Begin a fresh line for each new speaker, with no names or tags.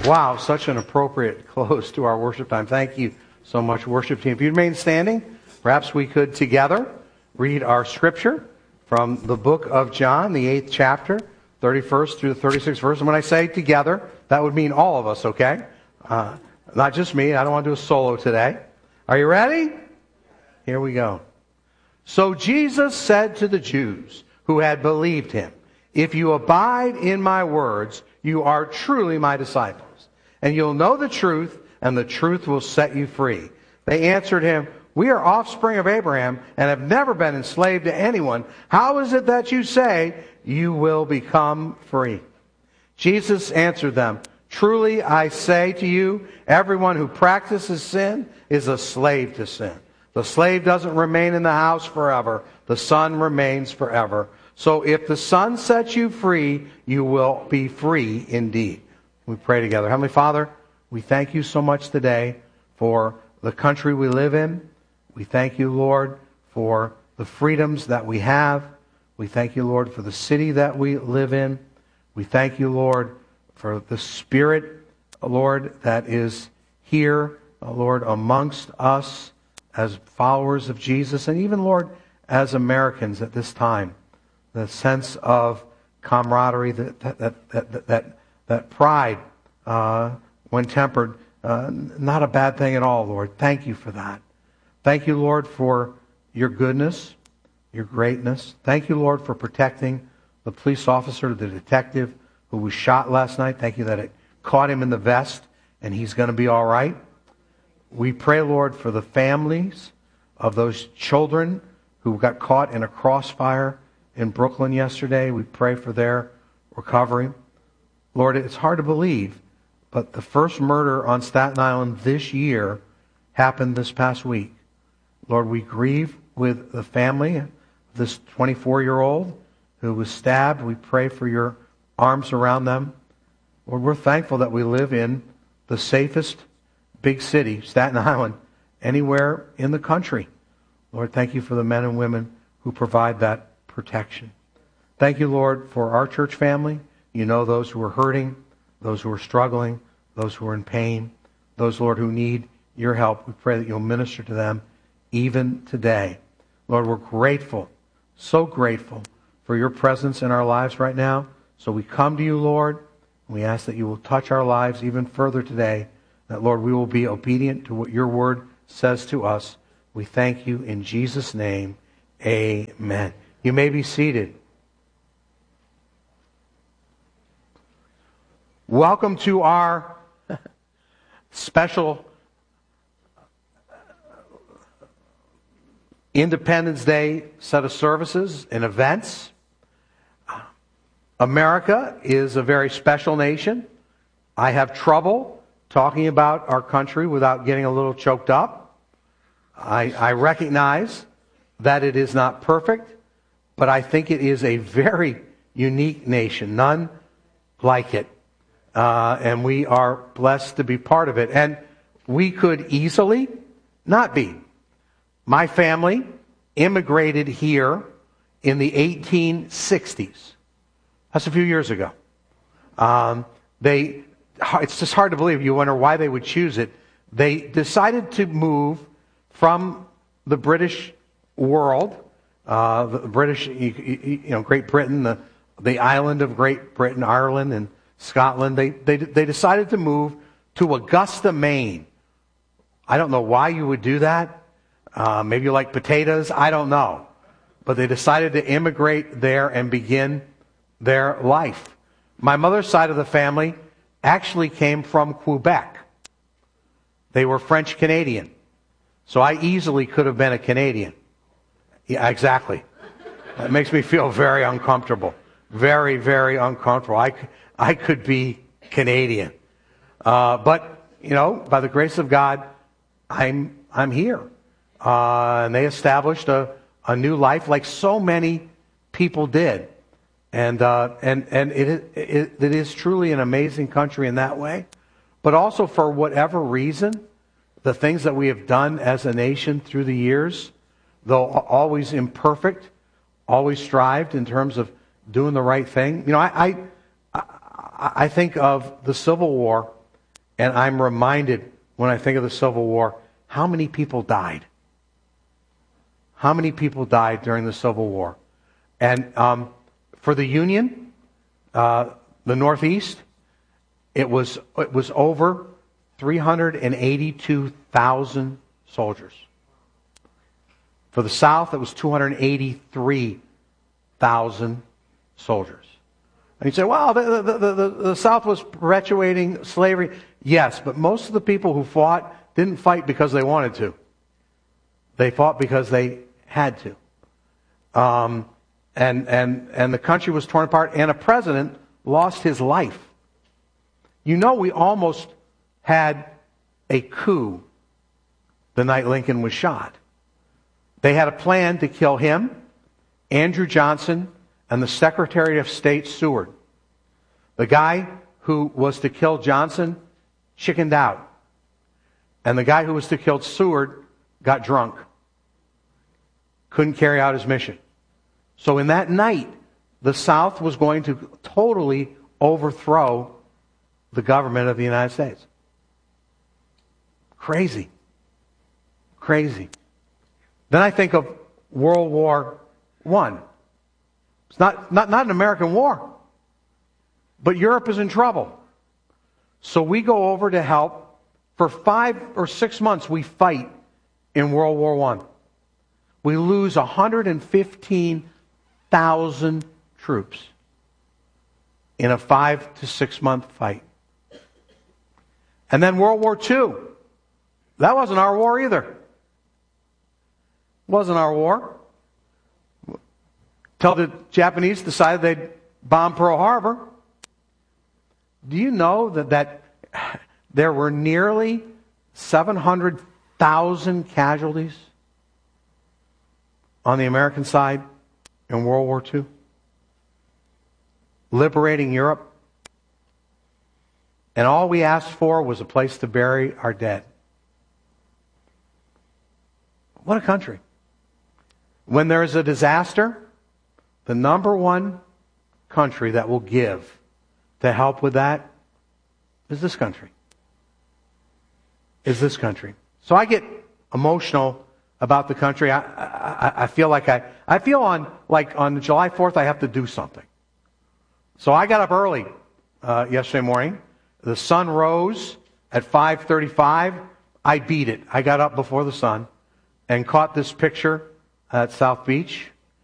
Wow, such an appropriate close to our worship time. Thank you so much, worship team. If you'd remain standing, perhaps we could together read our scripture from the book of John, the 8th chapter, 31st through the 36th verse. And when I say together, that would mean all of us, okay? Not just me. I don't want to do a solo today. Are you ready? Here we go. So Jesus said to the Jews who had believed him, "If you abide in my words, you are truly my disciples, and you'll know the truth, and the truth will set you free." They answered him, "We are offspring of Abraham and have never been enslaved to anyone. How is it that you say you will become free?" Jesus answered them, "Truly I say to you, everyone who practices sin is a slave to sin. The slave doesn't remain in the house forever. The son remains forever. So if the Son sets you free, you will be free indeed." We pray together. Heavenly Father, we thank you so much today for the country we live in. We thank you, Lord, for the freedoms that we have. We thank you, Lord, for the city that we live in. We thank you, Lord, for the Spirit, Lord, that is here, Lord, amongst us as followers of Jesus, and even, Lord, as Americans at this time. The sense of camaraderie, that pride, when tempered, not a bad thing at all, Lord. Thank you for that. Thank you, Lord, for your goodness, your greatness. Thank you, Lord, for protecting the police officer, the detective who was shot last night. Thank you that it caught him in the vest and he's going to be all right. We pray, Lord, for the families of those children who got caught in a crossfire in Brooklyn yesterday. We pray for their recovery. Lord, it's hard to believe, but the first murder on Staten Island this year happened this past week. Lord, we grieve with the family of this 24-year-old who was stabbed. We pray for your arms around them. Lord, we're thankful that we live in the safest big city, Staten Island, anywhere in the country. Lord, thank you for the men and women who provide that protection. Thank you, Lord, for our church family. You know those who are hurting, those who are struggling, those who are in pain, those, Lord, who need your help. We pray that you'll minister to them even today. Lord, we're grateful, so grateful for your presence in our lives right now. So we come to you, Lord, and we ask that you will touch our lives even further today, that, Lord, we will be obedient to what your word says to us. We thank you in Jesus' name. Amen. You may be seated. Welcome to our special Independence Day set of services and events. America is a very special nation. I have trouble talking about our country without getting a little choked up. I recognize that it is not perfect, but I think it is a very unique nation, none like it. And we are blessed to be part of it. And we could easily not be. My family immigrated here in the 1860s. That's a few years ago. It's just hard to believe. You wonder why they would choose it. They decided to move from the British world, the British, Great Britain, the island of Great Britain, Ireland, and Scotland. They decided to move to Augusta, Maine. I don't know why you would do that. Maybe you like potatoes. I don't know. But they decided to immigrate there and begin their life. My mother's side of the family actually came from Quebec. They were French Canadian. So I easily could have been a Canadian. Yeah, exactly. That makes me feel very uncomfortable. Very, very uncomfortable. I could be Canadian. But, by the grace of God, I'm here. And they established a new life like so many people did. And it is truly an amazing country in that way. But also for whatever reason, the things that we have done as a nation through the years, though always imperfect, always strived in terms of doing the right thing. I think of the Civil War And I'm reminded when I think of the Civil War, how many people died? How many people died during the Civil War? And for the Union, the Northeast, it was over 382,000 soldiers. For the South, it was 283,000 soldiers. And you say, well, the South was perpetuating slavery. Yes, but most of the people who fought didn't fight because they wanted to. They fought because they had to. And the country was torn apart, and a president lost his life. You know, we almost had a coup the night Lincoln was shot. They had a plan to kill him, Andrew Johnson, and the Secretary of State, Seward. The guy who was to kill Johnson chickened out. And the guy who was to kill Seward got drunk. Couldn't carry out his mission. So in that night, the South was going to totally overthrow the government of the United States. Crazy. Crazy. Then I think of World War I. It's not an American war. But Europe is in trouble. So we go over to help. For 5 or 6 months we fight in World War I. We lose 115,000 troops in a 5 to 6 month fight. And then World War II. That wasn't our war either. It wasn't our war. Till the Japanese decided they'd bomb Pearl Harbor. Do you know that there were nearly 700,000 casualties on the American side in World War II? Liberating Europe. And all we asked for was a place to bury our dead. What a country. When there is a disaster, the number one country that will give to help with that is this country. Is this country. So I get emotional about the country. I feel like I feel on July 4th I have to do something. So I got up early yesterday morning. The sun rose at 5:35. I beat it. I got up before the sun and caught this picture at South Beach